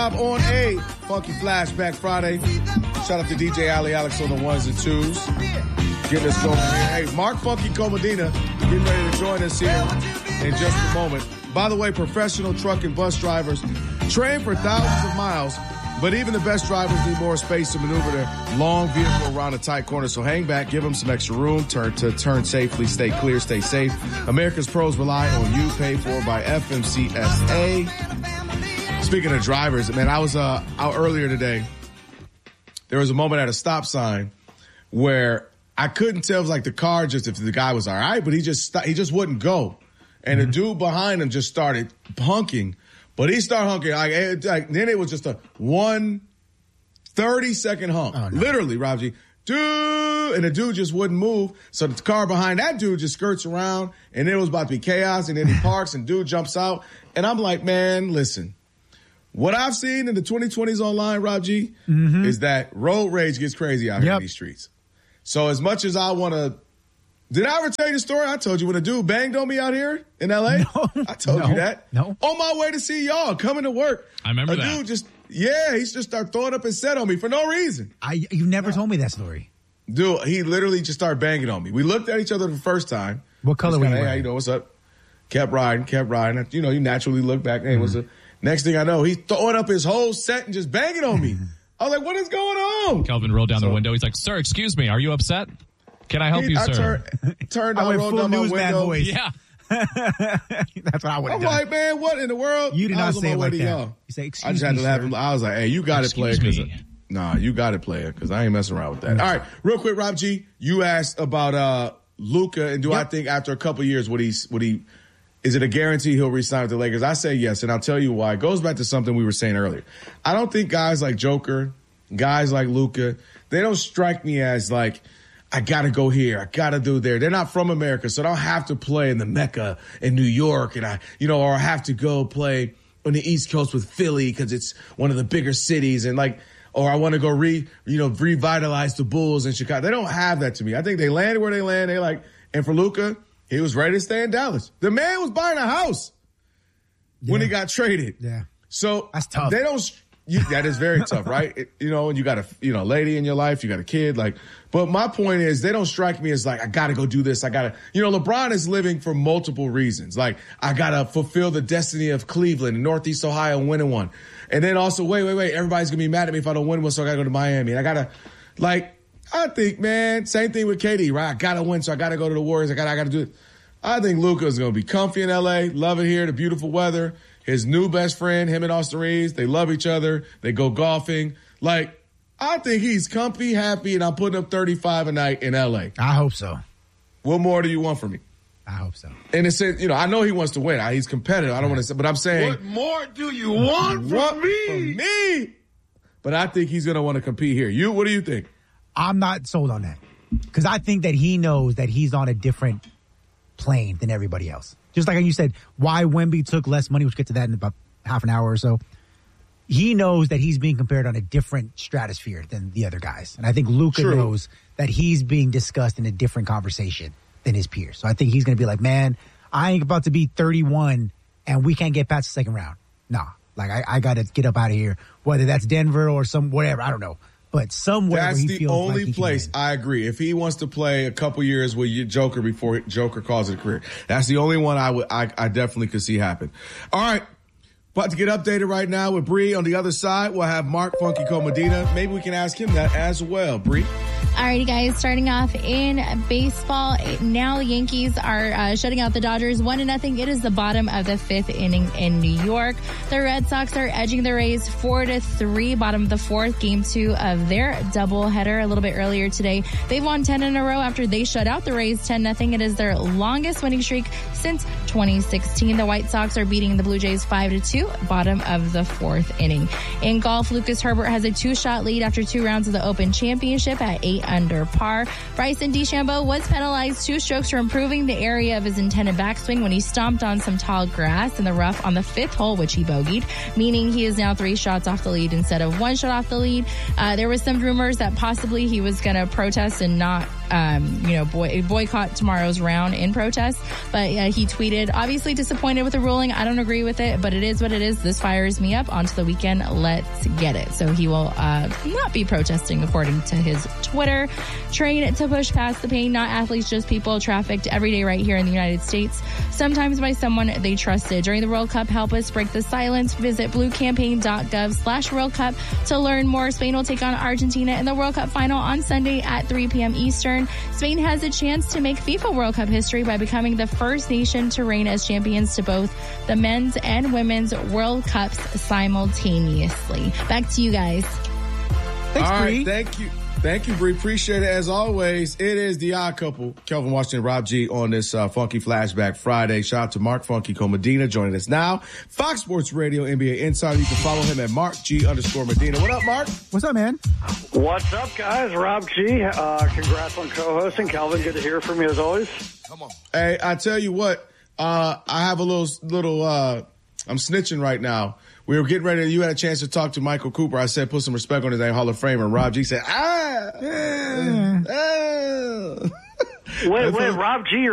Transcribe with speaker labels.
Speaker 1: On a Funky Flashback Friday. Shout out to DJ Ali Alex on the ones and twos. Getting us going here. Hey, Mark Funky Comedina getting ready to join us here in just a moment. By the way, professional truck and bus drivers train for thousands of miles, but even the best drivers need more space to maneuver their long vehicle around a tight corner. So hang back, give them some extra room, turn safely, stay clear, stay safe. America's pros rely on you, paid for by FMCSA. Speaking of drivers, man, I was out earlier today. There was a moment at a stop sign where I couldn't tell if like the car if the guy was all right, but he just wouldn't go. And the dude behind him just started honking. But he started honking. Then it was just a 1 30-second honk. Oh, no. Literally, Rob G. Dude, and the dude just wouldn't move. So the car behind that dude just skirts around, and it was about to be chaos, and then he parks, and dude jumps out. And I'm like, man, listen. What I've seen in the 2020s online, Rob G, is that road rage gets crazy out here in these streets. So as much as I want to... Did I ever tell you the story? I told you when a dude banged on me out here in L.A.?
Speaker 2: No,
Speaker 1: I told you that.
Speaker 2: No.
Speaker 1: On my way to see y'all, coming to work.
Speaker 3: I remember that.
Speaker 1: A dude he just started throwing up his set on me for no reason.
Speaker 2: You never told me that story.
Speaker 1: Dude, he literally just started banging on me. We looked at each other the first time.
Speaker 2: What color were you wearing?
Speaker 1: Hey, how you doing? What's up? Kept riding. You know, you naturally look back. Hey, what's up? Next thing I know, he's throwing up his whole set and just banging on me. I was like, what is going on?
Speaker 3: Kelvin rolled down the window. He's like, sir, excuse me. Are you upset? Can I help you, sir?
Speaker 1: Turned down, rolled down my window.
Speaker 2: Voice.
Speaker 3: Yeah.
Speaker 2: That's what I would have done.
Speaker 1: I'm like, man, what in the world?
Speaker 2: You did not say it like that. You say, excuse me,
Speaker 1: I just had to have him. I was like, hey, you got it, player.
Speaker 3: Excuse
Speaker 1: You got it, player, because I ain't messing around with that. All right, real quick, Rob G, you asked about Luka, and do I think after a couple years is it a guarantee he'll re-sign with the Lakers? I say yes, and I'll tell you why. It goes back to something we were saying earlier. I don't think guys like Joker, guys like Luka, they don't strike me as like, I got to go here, I got to do there. They're not from America, so I don't have to play in the Mecca in New York, and or I have to go play on the East Coast with Philly because it's one of the bigger cities, and or I want to go revitalize the Bulls in Chicago. They don't have that to me. I think they landed where they land. And for Luka, he was ready to stay in Dallas. The man was buying a house when he got traded.
Speaker 2: Yeah.
Speaker 1: So
Speaker 2: that's tough.
Speaker 1: They don't. That is very tough, right? And you got a lady in your life, you got a kid, but my point is they don't strike me as like, I got to go do this. LeBron is living for multiple reasons. Like, I got to fulfill the destiny of Cleveland and Northeast Ohio and winning one. And then also, wait, everybody's going to be mad at me if I don't win one, so I got to go to Miami. And I think, man, same thing with KD, right? I got to win, so I got to go to the Warriors. I got to do it. I think Luka's going to be comfy in L.A., love it here, the beautiful weather. His new best friend, him and Austin Reeves, they love each other. They go golfing. I think he's comfy, happy, and I'm putting up 35 a night in L.A.
Speaker 2: I hope so.
Speaker 1: What more do you want from me?
Speaker 2: I hope so.
Speaker 1: And it's, I know he wants to win. He's competitive. I don't want to say, but I'm saying.
Speaker 4: What more do you want from me?
Speaker 1: But I think he's going to want to compete here. What do you think?
Speaker 2: I'm not sold on that. Because I think that he knows that he's on a different plane than everybody else. Just like you said, why Wemby took less money, which we'll get to that in about half an hour or so. He knows that he's being compared on a different stratosphere than the other guys. And I think Luka knows that he's being discussed in a different conversation than his peers. So I think he's going to be like, man, I ain't about to be 31 and we can't get past the second round. Nah, I got to get up out of here, whether that's Denver or whatever, I don't know. But somewhere
Speaker 1: that's
Speaker 2: where he
Speaker 1: the
Speaker 2: feels
Speaker 1: only
Speaker 2: like he
Speaker 1: place I agree. If he wants to play a couple years with Joker before Joker calls it a career, that's the only one I definitely could see happen. All right, about to get updated right now with Bree. On the other side, we'll have Mark Funky Comedina. Maybe we can ask him that as well, Bree.
Speaker 5: Alrighty, guys, starting off in baseball. Now the Yankees are shutting out the Dodgers 1-0. It is the bottom of the fifth inning in New York. The Red Sox are edging the Rays 4-3, bottom of the fourth, game 2 of their doubleheader a little bit earlier today. They've won 10 in a row after they shut out the Rays 10-0. It is their longest winning streak since 2016. The White Sox are beating the Blue Jays 5-2, bottom of the fourth inning. In golf, Lucas Herbert has a 2-shot lead after 2 rounds of the Open Championship at 8 under par. Bryson DeChambeau was penalized 2 strokes for improving the area of his intended backswing when he stomped on some tall grass in the rough on the 5th hole, which he bogeyed, meaning he is now 3 shots off the lead instead of 1 shot off the lead. There was some rumors that possibly he was going to protest and not boycott tomorrow's round in protest. But he tweeted, obviously disappointed with the ruling. I don't agree with it, but it is what it is. This fires me up. Onto the weekend. Let's get it. So he will not be protesting, according to his Twitter. Train to push past the pain, not athletes, just people trafficked every day right here in the United States, sometimes by someone they trusted. During the World Cup, help us break the silence. Visit bluecampaign.gov/World Cup to learn more. Spain will take on Argentina in the World Cup final on Sunday at 3 p.m. Eastern. Spain has a chance to make FIFA World Cup history by becoming the first nation to reign as champions to both the men's and women's World Cups simultaneously. Back to you guys.
Speaker 2: Thanks,
Speaker 1: all
Speaker 2: Bree.
Speaker 1: right, thank you. Thank you, Bree. Appreciate it. As always, it is the Odd Couple, Kelvin Washington, Rob G, on this Funky Flashback Friday. Shout out to Mark Funky Comedina joining us now. Fox Sports Radio NBA Insider. You can follow him at MarkG_Medina. What up, Mark?
Speaker 2: What's up, man?
Speaker 6: What's up, guys? Rob G. Congrats on co-hosting. Calvin, good to hear from you as always.
Speaker 1: Come on. Hey, I tell you what, I have a little I'm snitching right now. We were getting ready. You had a chance to talk to Michael Cooper. I said, put some respect on his name, Hall of Famer. And Rob G said,
Speaker 6: Wait, Rob G,